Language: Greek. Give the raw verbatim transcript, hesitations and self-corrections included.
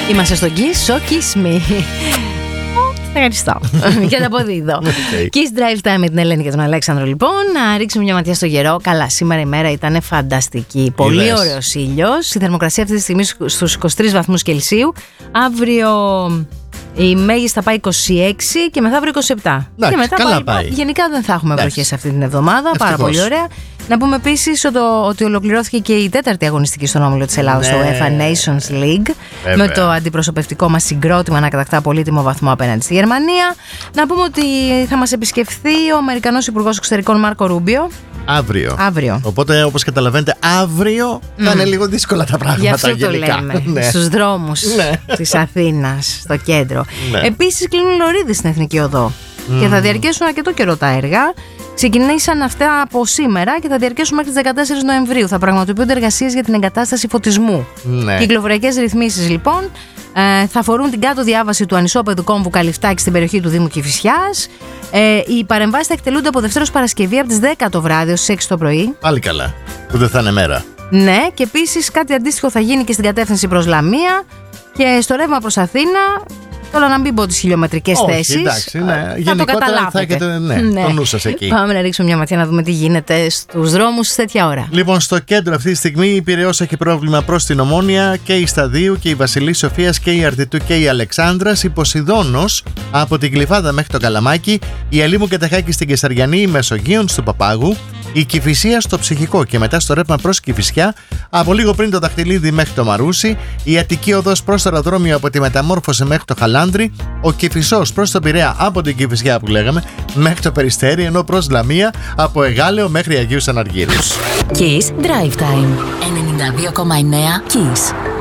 Είμαστε στον Kiss, so kiss me. Ευχαριστώ. Και τα αποδίδω. Okay. Kiss Drive Time με την Ελένη και τον Αλέξανδρο, λοιπόν. Να ρίξουμε μια ματιά στο καιρό. Καλά, σήμερα η μέρα ήταν φανταστική. Πολύ ωραίος ήλιος. Η θερμοκρασία αυτή τη στιγμή στους είκοσι τρεις βαθμούς Κελσίου. Αύριο η μέγιστη θα πάει είκοσι έξι και μεθαύριο είκοσι επτά. Εντάξει, και μετά καλά πάλι, πάει. Γενικά δεν θα έχουμε βροχές αυτή την εβδομάδα. Ευτυχώς. Πάρα πολύ ωραία. Να πούμε επίσης ότι ολοκληρώθηκε και η τέταρτη αγωνιστική στον όμιλο της Ελλάδος, στο Ναι. UEFA Nations League. Βέβαια. Με το αντιπροσωπευτικό μας συγκρότημα να κατακτά πολύτιμο βαθμό απέναντι στη Γερμανία. Να πούμε ότι θα μας επισκεφθεί ο Αμερικανός Υπουργός Εξωτερικών Μάρκο Ρούμπιο. Αύριο. Αύριο. Οπότε, όπως καταλαβαίνετε, αύριο mm. θα είναι λίγο δύσκολα τα πράγματα. Γι' αυτό γενικά. το λέμε. Ναι. Στους δρόμους Ναι. της Αθήνας, στο κέντρο. Ναι. Επίσης, κλείνουν λωρίδες στην Εθνική Οδό. Mm. Και θα διαρκέσουν αρκετό καιρό τα έργα. Ξεκινήσαν αυτά από σήμερα και θα διαρκέσουν μέχρι τις δεκατέσσερις Νοεμβρίου. Θα πραγματοποιούνται εργασίες για την εγκατάσταση φωτισμού. Ναι. Κυκλοφοριακές ρυθμίσεις, λοιπόν, ε, θα αφορούν την κάτω διάβαση του ανισόπεδου κόμβου Καλυφτάκη στην περιοχή του Δήμου Κηφισιάς. Ε, οι παρεμβάσεις θα εκτελούνται από Δευτέρα Παρασκευή από τις δέκα το βράδυ ως τις έξι το πρωί. Πάλι καλά. Που δεν θα είναι μέρα. Ναι, και επίσης κάτι αντίστοιχο θα γίνει και στην κατεύθυνση προς Λαμία και στο ρεύμα προς Αθήνα. Τώρα να μην πω τις χιλιομετρικές Όχι, θέσεις. εντάξει, ναι. Θα Γενικότερα το καταλάβετε. θα έχετε ναι, Ναι. το νου σας εκεί. Πάμε να ρίξουμε μια ματιά να δούμε τι γίνεται στους δρόμους σε τέτοια ώρα. Λοιπόν, στο κέντρο αυτή τη στιγμή η Πειραιώς έχει πρόβλημα προς την Ομόνια και η Σταδίου και η Βασιλής Σοφίας και η Αρτιτού και η Αλεξάνδρας. Η Ποσειδώνος από την Γλυφάδα μέχρι το Καλαμάκι. Η Ελίμου και Ταχάκη στην Κεσαριανή. Η Μεσογείων στο Παπάγου. Η Κηφισία στο Ψυχικό και μετά στο ρεύμα προς Κηφισιά. Από λίγο πριν το Δαχτυλίδι μέχρι το Μαρούσι. Η Αττική Οδός προς το αεροδρόμιο από τη Μεταμόρφωση μέχρι το Χαλάνδρι. Ο Κηφισός προς το Πειραιά από την Κηφισιά που λέγαμε μέχρι το Περιστέρι. Ενώ προς Λαμία από Εγάλεο μέχρι Αγίους Αναργύρους. Kiss Drive Time ενενήντα δύο κόμμα εννέα Kiss.